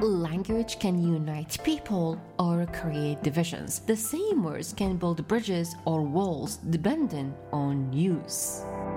Language can unite people or create divisions. The same words can build bridges or walls depending on use.